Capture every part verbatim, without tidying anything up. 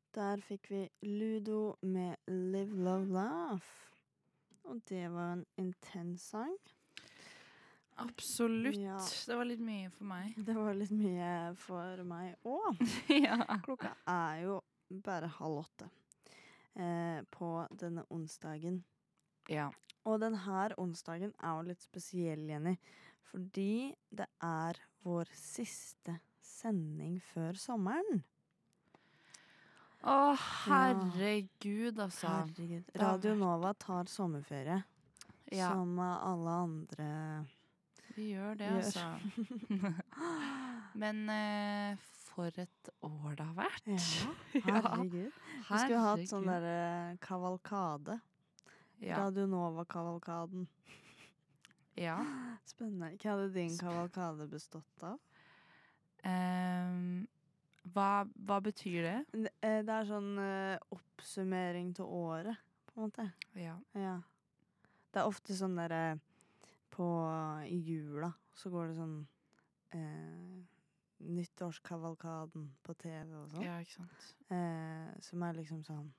Der fikk vi Ludo med Live, Love, Laugh. Og det var en intens sang. Absolutt. Ja. Det var litt mye for meg. Det var litt mye for meg òg. Ja. Klokka er jo bare halv åtte eh, på denne onsdagen. Ja. Og denne onsdagen er jo litt spesiell, Jenny, fordi det er vår siste sending før sommeren. Å, herregud, altså. Herregud. Radio Nova tar sommerferie, Ja. som alle andre Vi gjør det, gjør. altså. Men eh, for et år det har vært. Ja, herregud. Vi skulle hatt sånn Herregud. der eh, kavalkade. Ja. Radio Nova-kavalkaden. Ja. Spennende. Hva hadde din kavalkade bestått av? Ehm, hva, hva betyr det? N- eh, Det er sånn eh, oppsummering til året, på en måte. Ja. Ja. Det er ofte sånn der eh, på i jula, så går det sånn eh, nyttårskavalkaden på T V og sånn. Ja, ikke sant. Eh, som er liksom sånn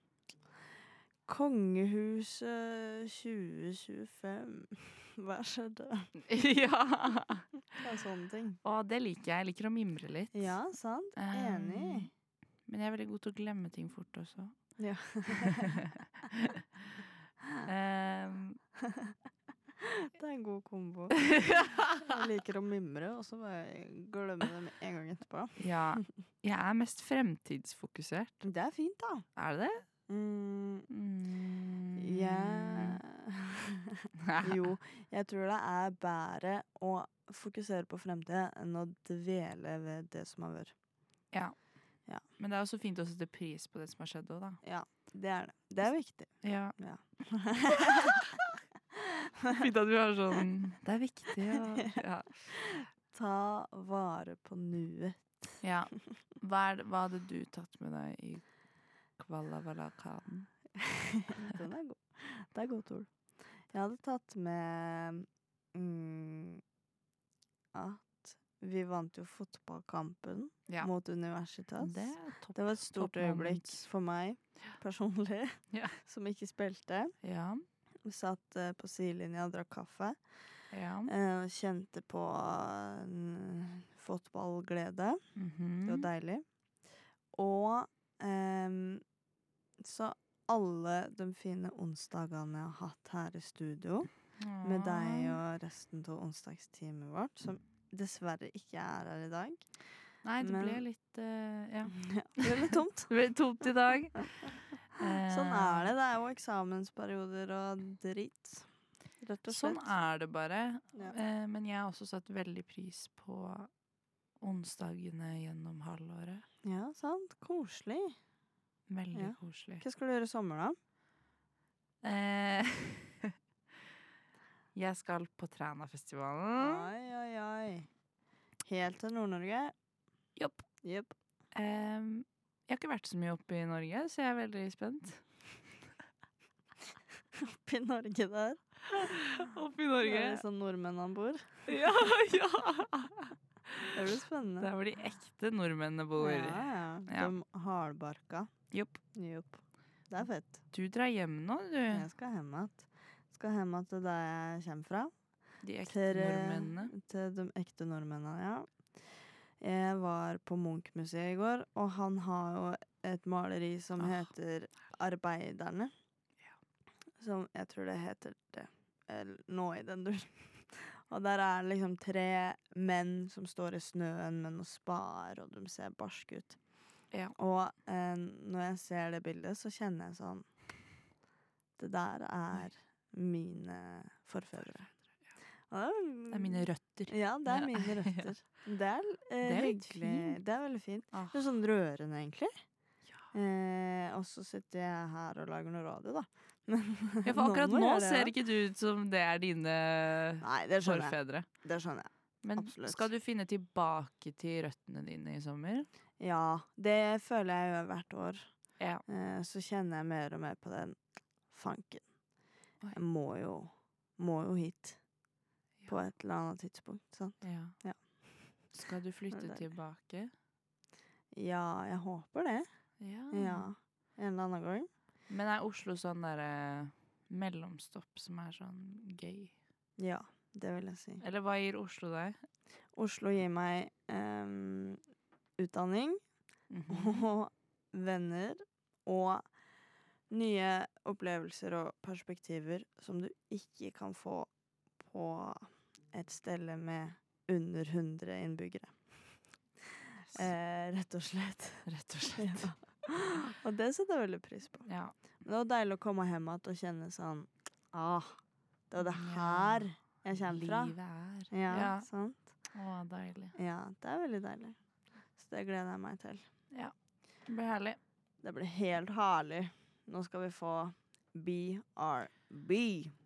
Kongehuset tjue tjuefem. Hva skjedde? Ja. Det er sånne ting. Å, det liker jeg. Jeg liker å mimre litt. Ja, sant. Enig. Um, Men jeg er veldig god til å glemme ting fort også. Ja. um, Det er en god kombo. Jeg liker å mimre, og så bare glemme det med en gang etterpå. ja. Jeg er mest fremtidsfokusert. Det er fint, da. Er det det? Mm, Mm. ja. Jo, jeg tror det er bedre å fokusere på fremtiden enn å dvele ved det som har vært. Ja. Ja. Men det er også fint å sette pris på det som har skjedd også, da. Ja, det er det. Det er viktig. Ja. Ja. Fint at vi har sånn Det er viktig, ja. ja. Ta vare på nuet. ja. Hva, er, det- hva hadde du tatt med deg i Kvallavalakaden? Den er god. Det er godt ord. Jeg hadde tatt med mm, at vi vant jo fotballkampen Ja. mot Universitas. Det er topp. Det var et stort topp øyeblikk moment. for meg personlig, Ja. som ikke spilte. Ja. Vi satt eh, på sidelinja og drakk kaffe. Ja. eh, og kjente på en fotballglede. Mhm. Det var deilig. Og ehm, så alle de fine onsdagene jeg har hatt her i studio, med deg og resten av onsdagsteamet vårt, som dessverre ikke er her i dag. Nei, det Men- ble litt eh, Ja. Ja, det er litt tomt. Det ble tomt i dag. Sånn er det. Det er jo eksamensperioder og dritt. Rett og slett. Sånn er det bare. Ja. Eh, men jeg har også satt veldig pris på onsdagene gjennom halvåret. Ja, sant. Koselig. Veldig Ja. koselig. Hva skal du gjøre i sommer, da? Eh, jeg skal på Trænafestivalen. Oi, oi, oi. Helt til Nord-Norge? Jopp. Jepp. Eh, jeg har ikke vært så mye oppe i Norge, så jeg er veldig spent. Oppe i Norge der. Oppe i Der er det sånn nordmennene bor. Ja, ja! Det blir spennende. Der hvor de ekte nordmennene bor. Ja, ja. Ja. De hardbarka. Jopp. Jopp. Det er fett. Du drar hjem nå, du. Jeg skal hjem igjen. Skal hjem igjen til der jeg kommer fra. De ekte Til, eh, nordmennene. Til de ekte nordmennene, ja. Jeg var på Munch-museet i går, og han har jo et maleri som Ah. heter Arbeiderne. Ja. Som jeg tror det heter det. Eller noe i den duren. Og der er det liksom tre menn som står i snøen med noen spader, og de ser barske ut. Ja. Og eh, når jeg ser det bildet, så kjenner jeg sånn Det der er mine forfedre. Og Det er mine røtter. Ja, det er Ja. mine røtter. Det er, eh, Det er litt hyggelig. fint. Det er veldig fint. Ah. Det er sånn rørende, egentlig. Ja. Eh, og så sitter jeg her og lager noe radio, da. Ja, for akkurat må nå jeg gjøre ser det. ikke det ut som det er dine Nei, det skjønner jeg. forfedre. Det skjønner jeg. Men Absolutt. skal du finne tilbake til røttene dine i sommer? Ja, det føler jeg gjør hvert år. Ja. Eh, så kjenner jeg mer og mer på den fanken. Oi. Jeg må jo, må jo hit. På et eller annet tidspunkt, sant? ja. Ja. Skal du flytte Det er deilig. tilbake? Ja, jeg håper det. Ja. Ja, en eller annen gang. Men er Oslo sånn der eh, mellomstopp som er sånn gøy? Ja, det vil jeg si. Eller hva gir Oslo deg? Oslo gir meg em, utdanning Mhm. og venner og nye opplevelser og perspektiver som du ikke kan få på et sted med under hundre innbyggere. Eh, rett og slett. Rett og slett. Ja. Og det setter jeg veldig pris på. Ja. Men det var deilig å komme hjem igjen og kjenne sånn ah, det er det Ja. her jeg kommer fra. Livet er. Ja, Ja. sant? Å, deilig. Ja, det er veldig deilig. Så det gleder jeg meg til. Ja. Det blir herlig. Det blir helt herlig. Nå skal vi få B R B.